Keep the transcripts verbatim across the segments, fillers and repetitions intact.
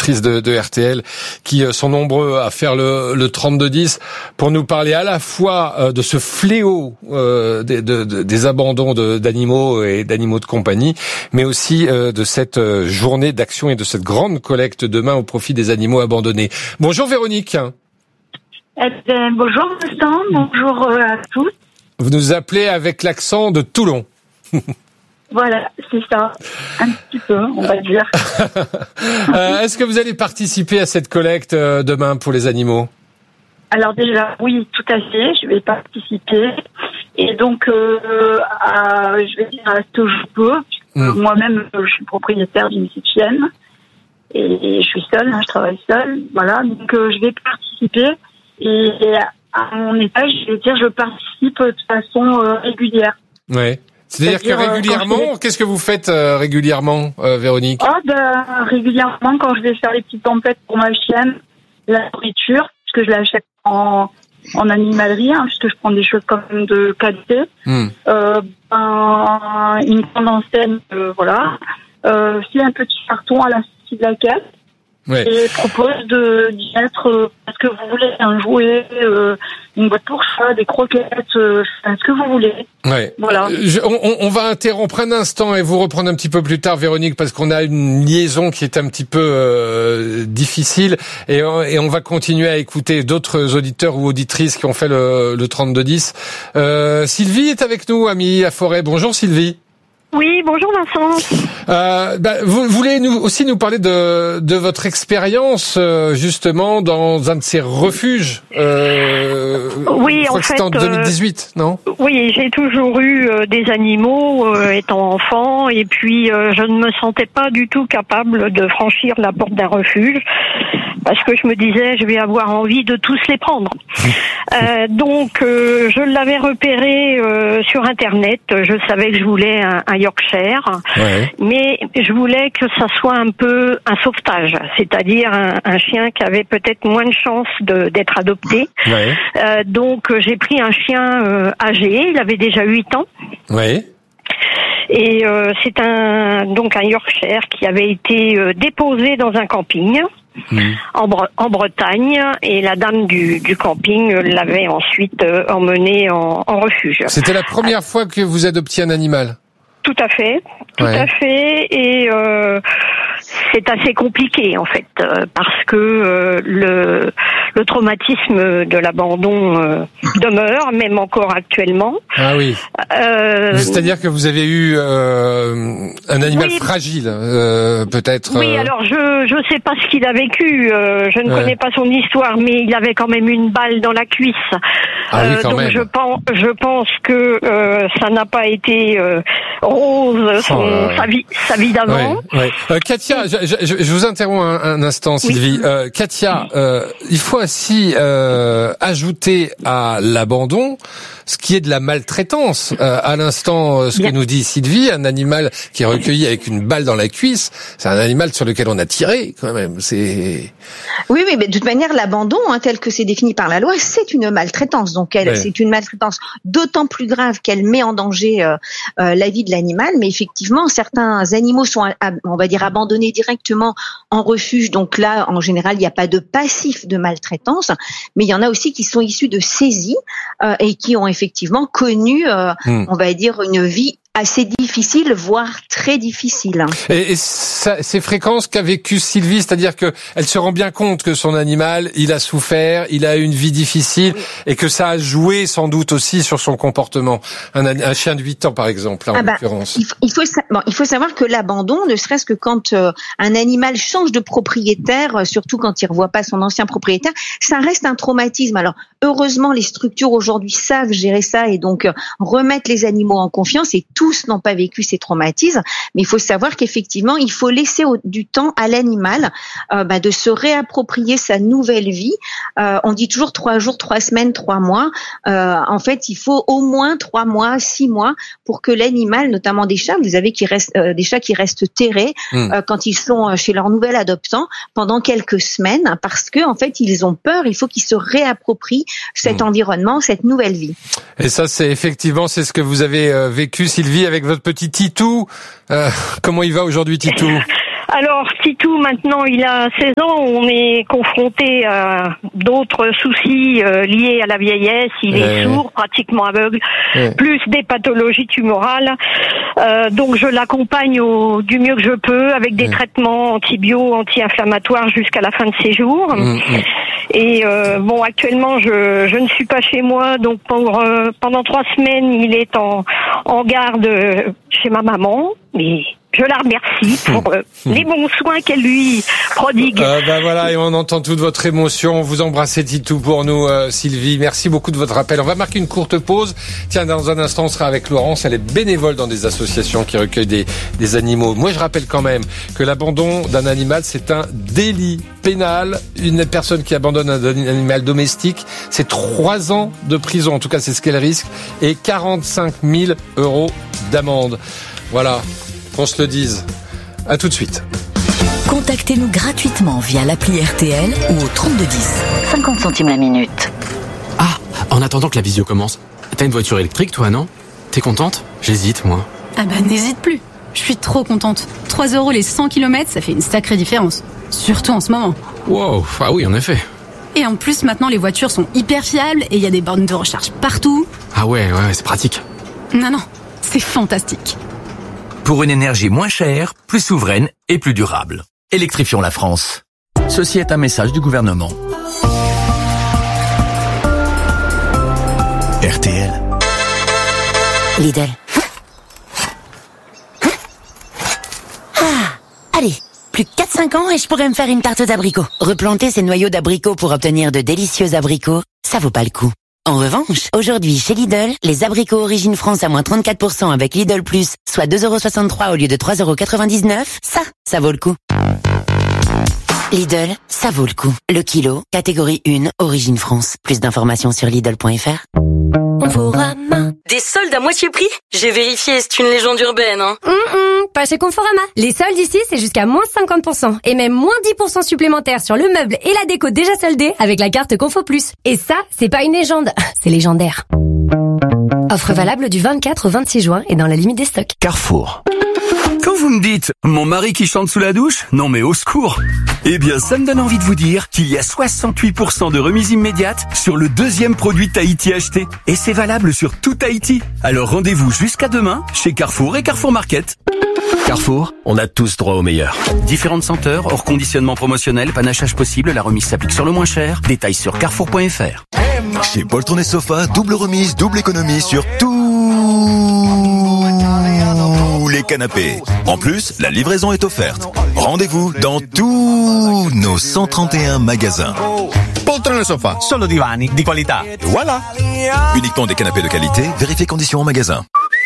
auditrices de, de R T L qui sont nombreux à faire le, le trente-deux dix pour nous parler à la fois de ce fléau euh, des, de, de, des abandons de, d'animaux et d'animaux de compagnie, mais aussi euh, de cette journée d'action et de cette grande collecte demain au profit des animaux abandonnés. Bonjour Véronique. Eh bien, bonjour Vincent, bonjour à tous. Vous nous appelez avec l'accent de Toulon. Voilà, c'est ça, un petit peu, on va dire. euh, est-ce que vous allez participer à cette collecte euh, demain pour les animaux ? Alors déjà, oui, tout à fait, je vais participer. Et donc, euh, à, je vais dire à ce que je peux. Mmh. Moi-même, je suis propriétaire d'une petite chienne. Et je suis seule, hein, je travaille seule. Voilà, donc euh, je vais participer. Et à mon étage, je vais dire, je participe de façon euh, régulière. Ouais. C'est-à-dire, C'est-à-dire que régulièrement, euh, qu'est-ce que vous faites euh, régulièrement, euh, Véronique ? Oh, ben, régulièrement, quand je vais faire les petites tempêtes pour ma chienne, la nourriture, puisque je l'achète en, en animalerie, hein, puisque je prends des choses quand même de qualité. Mm. Euh, ben, une grande enseigne, euh, voilà. Euh, aussi un petit carton à la sortie de la caisse. Ouais. Et propose de d'y mettre euh, ce que vous voulez, un jouet, euh, une boîte pour chat, des croquettes, euh, ce que vous voulez. Ouais. Voilà. Je, on, on va interrompre un instant et vous reprendre un petit peu plus tard, Véronique, parce qu'on a une liaison qui est un petit peu euh, difficile et, et on va continuer à écouter d'autres auditeurs ou auditrices qui ont fait le, le trente-deux dix. Euh, Sylvie est avec nous, amie à Forêt. Bonjour Sylvie. Oui, bonjour Vincent. Euh, bah, vous voulez nous aussi nous parler de, de votre expérience euh, justement dans un de ces refuges. Euh, oui, je crois en que fait. C'était en deux mille dix-huit, euh, non ? Oui, j'ai toujours eu euh, des animaux euh, étant enfant, et puis euh, je ne me sentais pas du tout capable de franchir la porte d'un refuge parce que je me disais je vais avoir envie de tous les prendre. euh, donc euh, je l'avais repéré euh, sur Internet. Je savais que je voulais un, un Yorkshire, ouais. Mais je voulais que ça soit un peu un sauvetage, c'est-à-dire un, un chien qui avait peut-être moins de chances de, d'être adopté. Ouais. Euh, donc j'ai pris un chien euh, âgé, il avait déjà huit ans. Ouais. Et euh, c'est un donc un Yorkshire qui avait été euh, déposé dans un camping. Mmh. En, Bre- en Bretagne, et la dame du, du camping l'avait ensuite euh, emmené en, en refuge. C'était la première euh, fois que vous adoptiez un animal ? Tout à fait, tout ouais. à fait, et euh, c'est assez compliqué en fait, euh, parce que euh, le, le traumatisme de l'abandon euh, demeure, même encore actuellement. Ah oui. Euh, C'est-à-dire que vous avez eu euh, un animal oui. fragile, euh, peut-être. Oui, euh... alors je je sais pas ce qu'il a vécu, euh, je ne ouais. connais pas son histoire, mais il avait quand même une balle dans la cuisse. Ah oui, quand euh, donc même. je pense je pense que euh, ça n'a pas été euh, rose son, oh sa vie sa vie d'avant. Ouais, ouais. Euh, Katia, je, je, je vous interromps un, un instant, Sylvie. Oui. Euh, Katia, euh, il faut aussi euh, ajouter à l'abandon ce qui est de la maltraitance. Euh, à l'instant, euh, ce Bien. que nous dit Sylvie, un animal qui est recueilli avec une balle dans la cuisse, c'est un animal sur lequel on a tiré quand même. C'est oui, oui, mais de toute manière, l'abandon, hein, tel que c'est défini par la loi, c'est une maltraitance. Donc, elle, ouais. c'est une maltraitance d'autant plus grave qu'elle met en danger euh, euh, la vie de l'animal. Mais effectivement, certains animaux sont, on va dire, abandonnés directement en refuge. Donc là, en général, il n'y a pas de passif de maltraitance, mais il y en a aussi qui sont issus de saisies euh, et qui ont effectivement connu, euh, mmh. on va dire, une vie assez difficile, voire très difficile. Et, et ça, ces fréquences qu'a vécu Sylvie, c'est-à-dire que elle se rend bien compte que son animal, il a souffert, il a eu une vie difficile, oui. et que ça a joué sans doute aussi sur son comportement. Un, un chien de huit ans, par exemple, là, en ah bah, l'occurrence. Il faut, il faut, bon, il faut savoir que l'abandon, ne serait-ce que quand euh, un animal change de propriétaire, euh, surtout quand il revoit pas son ancien propriétaire, ça reste un traumatisme. Alors, heureusement, les structures aujourd'hui savent gérer ça et donc euh, remettre les animaux en confiance, et tous n'ont pas vécu ces traumatismes, mais il faut savoir qu'effectivement, il faut laisser au, du temps à l'animal euh, bah, de se réapproprier sa nouvelle vie. Euh, on dit toujours trois jours, trois semaines, trois mois. Euh, en fait, il faut au moins trois mois, six mois pour que l'animal, notamment des chats, vous savez, qui restent, euh, des chats qui restent terrés mmh. euh, quand ils sont chez leur nouvel adoptant pendant quelques semaines, parce que en fait, ils ont peur. Il faut qu'ils se réapproprient cet mmh. environnement, cette nouvelle vie. Et ça, c'est effectivement, c'est ce que vous avez euh, vécu, Sylvie, avec votre petit Titou. Euh, comment il va aujourd'hui, Titou ? Alors, Titou, maintenant, il a seize ans. On est confronté à d'autres soucis euh, liés à la vieillesse. Il ouais. est sourd, pratiquement aveugle, ouais. plus des pathologies tumorales. Euh, donc, je l'accompagne au, du mieux que je peux avec des ouais. traitements antibio, anti-inflammatoires jusqu'à la fin de ses jours. Mmh. Et euh, bon, actuellement, je, je ne suis pas chez moi. Donc, pour, euh, pendant trois semaines, il est en, en garde chez ma maman. Mais je la remercie pour euh, les bons soins qu'elle lui prodigue. Euh, bah voilà, et on entend toute votre émotion. Vous embrassez Titou pour nous, euh, Sylvie. Merci beaucoup de votre appel. On va marquer une courte pause. Tiens, dans un instant, on sera avec Laurence. Elle est bénévole dans des associations qui recueillent des, des animaux. Moi, je rappelle quand même que l'abandon d'un animal, c'est un délit pénal. Une personne qui abandonne un animal domestique, c'est trois ans de prison. En tout cas, c'est ce qu'elle risque. Et quarante-cinq mille euros d'amende. Voilà. Qu'on se le dise. À tout de suite. Contactez-nous gratuitement via l'appli R T L ou au trente-deux dix. cinquante centimes la minute. Ah, en attendant que la visio commence, t'as une voiture électrique toi, non? T'es contente? J'hésite, moi. Ah bah n'hésite plus. Je suis trop contente. trois euros les cent kilomètres, ça fait une sacrée différence. Surtout en ce moment. Wow, ah oui, en effet. Et en plus, maintenant, les voitures sont hyper fiables et il y a des bornes de recharge partout. Ah ouais, ouais, c'est pratique. Non, non, c'est fantastique. Pour une énergie moins chère, plus souveraine et plus durable. Électrifions la France. Ceci est un message du gouvernement. R T L. Lidl. Ah, allez, plus que quatre cinq ans et je pourrais me faire une tarte d'abricots. Replanter ces noyaux d'abricots pour obtenir de délicieux abricots, ça vaut pas le coup. En revanche, aujourd'hui, chez Lidl, les abricots Origine France à moins trente-quatre pour cent avec Lidl Plus, soit deux euros soixante-trois au lieu de trois euros quatre-vingt-dix-neuf, ça, ça vaut le coup. Lidl, ça vaut le coup. Le kilo, catégorie un, Origine France. Plus d'informations sur Lidl point F R. Conforama. Des soldes à moitié prix? J'ai vérifié, c'est une légende urbaine, hein. Hum, hum, pas chez Conforama. Les soldes ici, c'est jusqu'à moins cinquante pour cent. Et même moins dix pour cent supplémentaires sur le meuble et la déco déjà soldés avec la carte Confo Plus. Et ça, c'est pas une légende, c'est légendaire. Offre valable du vingt-quatre au vingt-six juin et dans la limite des stocks. Carrefour. Quand vous me dites « Mon mari qui chante sous la douche ?» Non mais au secours. Eh bien, ça me donne envie de vous dire qu'il y a soixante-huit pour cent de remise immédiate sur le deuxième produit Tahiti acheté. Et c'est valable sur tout Tahiti. Alors rendez-vous jusqu'à demain chez Carrefour et Carrefour Market. Carrefour, on a tous droit au meilleur. Différentes senteurs, hors conditionnement promotionnel, panachage possible, la remise s'applique sur le moins cher. Détails sur carrefour point F R. Chez Poltron et Sofa, double remise, double économie sur tous les canapés. En plus, la livraison est offerte. Rendez-vous dans tous nos cent trente et un magasins. Poltron et Sofa, solo divani di qualità. Et voilà. Uniquement des canapés de qualité, vérifiez conditions en magasin.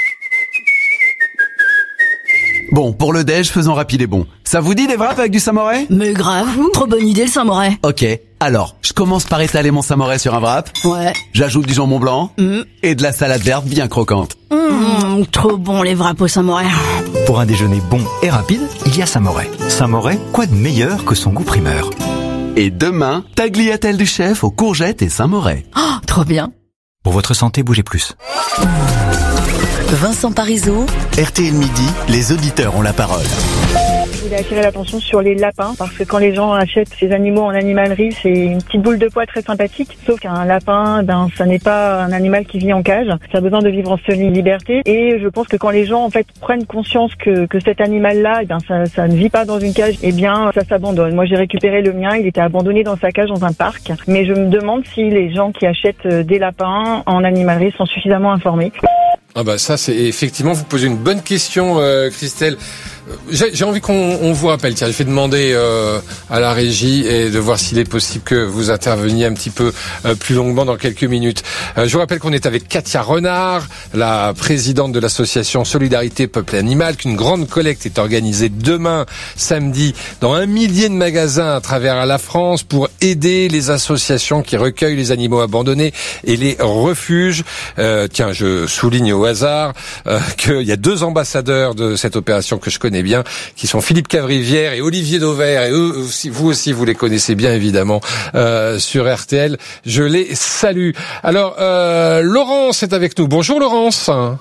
Bon, pour le déj, faisons rapide et bon. Ça vous dit des wraps avec du samouraï? Mais grave, trop bonne idée le samouraï. Ok, alors, je commence par étaler mon samouraï sur un wrap. Ouais. J'ajoute du jambon blanc mmh. et de la salade verte bien croquante. Mmh, trop bon les wraps au samouraï. Pour un déjeuner bon et rapide, il y a Samouraï. Samouraï, quoi de meilleur que son goût primeur? Et demain, tagliatelle du chef aux courgettes et samouraï. Oh, trop bien. Pour votre santé, bougez plus. Vincent Parisot. R T L Midi, les auditeurs ont la parole. Je voulais attirer l'attention sur les lapins, parce que quand les gens achètent ces animaux en animalerie, c'est une petite boule de poids très sympathique. Sauf qu'un lapin, ben, ça n'est pas un animal qui vit en cage. Ça a besoin de vivre en semi-liberté. Et je pense que quand les gens, en fait, prennent conscience que, que cet animal-là, eh ben, ça, ça ne vit pas dans une cage, eh bien, ça s'abandonne. Moi, j'ai récupéré le mien. Il était abandonné dans sa cage dans un parc. Mais je me demande si les gens qui achètent des lapins en animalerie sont suffisamment informés. Ah bah ça, c'est effectivement, vous posez une bonne question, euh, Christelle. J'ai, j'ai envie qu'on on vous rappelle, tiens, je vais demander euh, à la régie et de voir s'il est possible que vous interveniez un petit peu euh, plus longuement dans quelques minutes. Euh, je vous rappelle qu'on est avec Katia Renard, la présidente de l'association Solidarité Peuple et Animal, qu'une grande collecte est organisée demain, samedi, dans un millier de magasins à travers la France pour aider les associations qui recueillent les animaux abandonnés et les refuges. Euh, tiens, je souligne au hasard euh, qu'il y a deux ambassadeurs de cette opération que je connais bien, qui sont Philippe Cavrivière et Olivier Dauvert, et eux aussi, vous aussi, vous les connaissez bien évidemment euh, sur R T L. Je les salue. Alors, euh, Laurence est avec nous. Bonjour Laurence.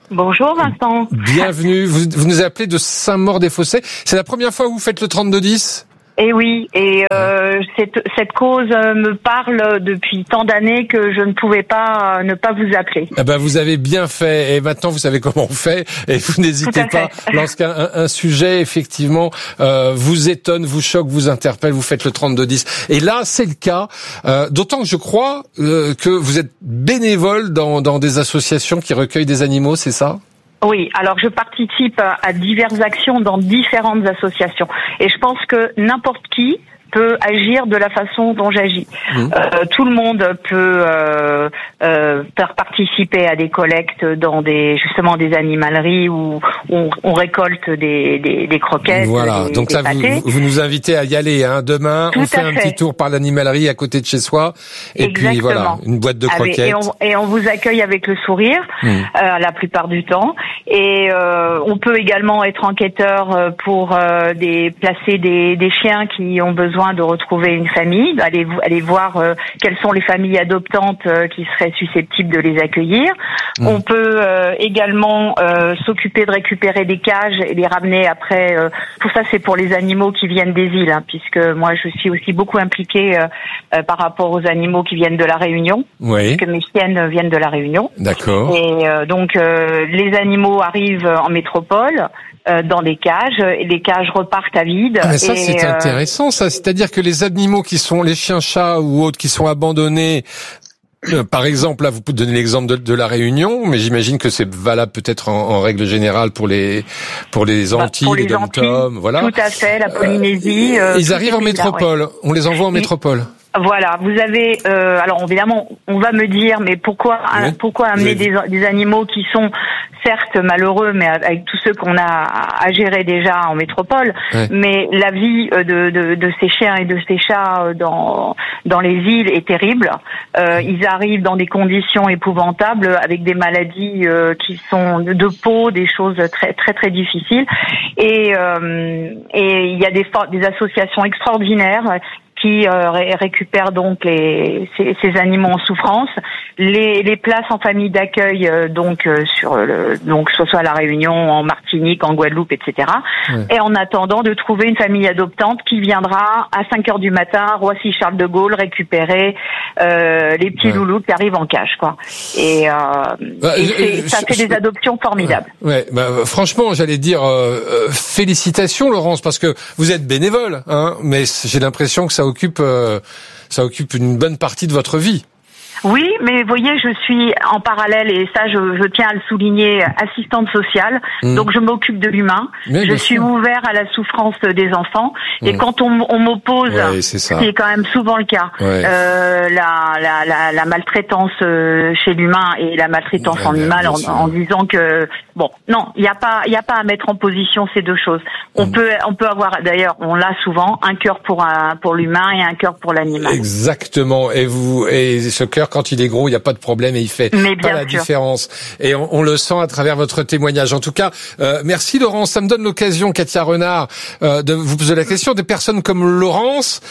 Bonjour Vincent. Bienvenue. Vous, vous nous appelez de Saint-Maur-des-Fossés. C'est la première fois que vous faites le trente-deux dix ? Eh oui, et euh, cette, cette cause me parle depuis tant d'années que je ne pouvais pas euh, ne pas vous appeler. Eh ben, vous avez bien fait, et maintenant vous savez comment on fait, et vous n'hésitez pas, lorsqu'un un, un sujet, effectivement, euh, vous étonne, vous choque, vous interpelle, vous faites le trente-deux dix. Et là, c'est le cas, euh, d'autant que je crois euh, que vous êtes bénévole dans, dans des associations qui recueillent des animaux, c'est ça ? Oui, alors je participe à diverses actions dans différentes associations et je pense que n'importe qui peut agir de la façon dont j'agis. Mmh. Euh, tout le monde peut euh, euh, faire participer à des collectes dans des justement des animaleries où on, on récolte des, des, des croquettes. Voilà, des, donc des là vous, vous nous invitez à y aller. Hein. Demain, Tout on fait un fait. petit tour par l'animalerie à côté de chez soi et Exactement. puis voilà, une boîte de croquettes. Et on, et on vous accueille avec le sourire mmh. euh, la plupart du temps. Et euh, on peut également être enquêteur pour euh, des placer des, des chiens qui ont besoin de retrouver une famille, aller, aller voir euh, quelles sont les familles adoptantes euh, qui seraient susceptibles de les accueillir. Mmh. On peut euh, également euh, s'occuper de récupérer des cages et les ramener après. Euh, tout ça, c'est pour les animaux qui viennent des îles, hein, puisque moi, je suis aussi beaucoup impliquée euh, euh, par rapport aux animaux qui viennent de la Réunion, oui. puisque mes chiennes viennent de la Réunion. D'accord. Et euh, donc, euh, les animaux arrivent en métropole, euh, dans des cages, et les cages repartent à vide. Ah mais ça, et, c'est euh, intéressant, ça. C'est-à-dire que les animaux qui sont, les chiens, chats ou autres qui sont abandonnés, euh, par exemple, là, vous pouvez donner l'exemple de, de la Réunion, mais j'imagine que c'est valable peut-être en, en règle générale pour les pour les Antilles, pour les, les dom-toms, voilà. Tout à fait, la Polynésie. Euh, euh, ils arrivent en métropole. Là, ouais. On les envoie en métropole. Voilà, vous avez euh, alors évidemment, on va me dire, mais pourquoi oui. pourquoi amener des, des animaux qui sont certes malheureux, mais avec tous ceux qu'on a à gérer déjà en métropole, oui. mais la vie de, de, de ces chiens et de ces chats dans dans les îles est terrible. Euh, ils arrivent dans des conditions épouvantables, avec des maladies euh, qui sont de peau, des choses très très très difficiles, et euh, et il y a des des associations extraordinaires qui euh, ré- récupèrent donc les, ces, ces animaux en souffrance, les, les places en famille d'accueil euh, donc euh, sur le, donc soit soit à la Réunion, en Martinique, en Guadeloupe, et cetera. Ouais. Et en attendant de trouver une famille adoptante qui viendra à cinq heures du matin, Roissy Charles de Gaulle, récupérer euh, les petits ouais. loulous qui arrivent en cage, quoi. Et, euh, bah, et c'est, ça fait des adoptions formidables. Ouais, ouais bah, franchement, j'allais dire euh, félicitations, Laurence, parce que vous êtes bénévole, hein, mais j'ai l'impression que ça occupe euh, ça occupe une bonne partie de votre vie. Oui, mais vous voyez, je suis en parallèle, et ça, je, je tiens à le souligner, assistante sociale. Mmh. Donc, je m'occupe de l'humain. Mais je suis sûr. ouvert à la souffrance des enfants. Mmh. Et quand on, on m'oppose, ouais, ce qui est quand même souvent le cas, ouais. euh, la, la, la, la maltraitance chez l'humain et la maltraitance ouais, en animal, en, en disant que bon, non, il n'y a pas, il y a pas à mettre en position ces deux choses. On mmh. peut, on peut avoir, d'ailleurs, on l'a souvent, un cœur pour un, pour l'humain et un cœur pour l'animal. Exactement. Et vous, et ce cœur, quand il est gros, il n'y a pas de problème et il fait pas la sûr. différence. Et on, on le sent à travers votre témoignage. En tout cas, euh, merci Laurence. Ça me donne l'occasion, Katia Renard, euh, de vous poser la question. Des personnes comme Laurence,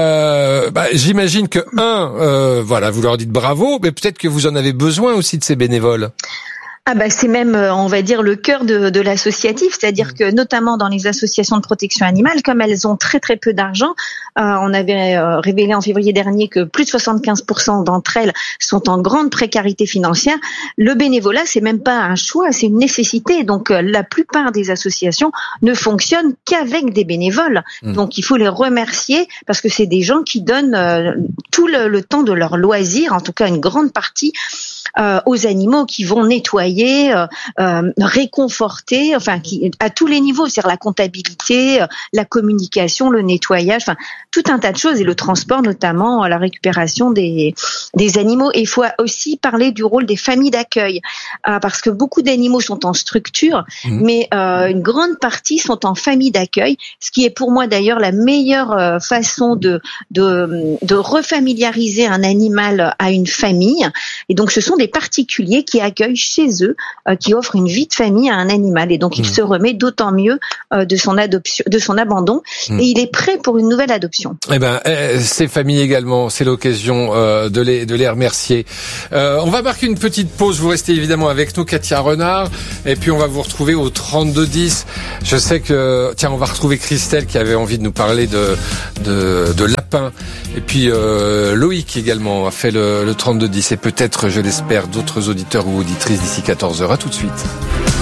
euh, bah, j'imagine que un, euh, voilà, vous leur dites bravo, mais peut-être que vous en avez besoin aussi de ces bénévoles. Ah bah c'est même, on va dire, le cœur de, de l'associatif, c'est-à-dire que notamment dans les associations de protection animale, comme elles ont très très peu d'argent, euh, on avait euh, révélé en février dernier que plus de soixante-quinze pour cent d'entre elles sont en grande précarité financière. Le bénévolat, c'est même pas un choix, c'est une nécessité. Donc euh, la plupart des associations ne fonctionnent qu'avec des bénévoles. Mmh. Donc il faut les remercier parce que c'est des gens qui donnent euh, tout le, le temps de leur loisir, en tout cas une grande partie, euh, aux animaux, qui vont nettoyer, euh, euh, réconforter, enfin qui, à tous les niveaux, c'est-à-dire la comptabilité, euh, la communication, le nettoyage, enfin tout un tas de choses, et le transport, notamment la récupération des des animaux. Et il faut aussi parler du rôle des familles d'accueil, euh, parce que beaucoup d'animaux sont en structure, mmh. mais euh, une grande partie sont en famille d'accueil, ce qui est pour moi d'ailleurs la meilleure euh, façon de de de refamiliariser un animal à une famille. Et donc ce sont des particuliers qui accueillent chez eux, euh, qui offrent une vie de famille à un animal. Et donc, il mmh. se remet d'autant mieux euh, de son adoption, de son abandon, mmh. et il est prêt pour une nouvelle adoption. Eh ben, eh, ces familles également, c'est l'occasion euh, de les de les remercier. Euh, on va marquer une petite pause. Vous restez évidemment avec nous, Katia Renard, et puis on va vous retrouver au trente-deux dix. Je sais que tiens, on va retrouver Christelle qui avait envie de nous parler de de, de lapin, et puis euh, Loïc également a fait le, le trente-deux dix, et peut-être, je l'espère, d'autres auditeurs ou auditrices d'ici quatorze heures. À tout de suite.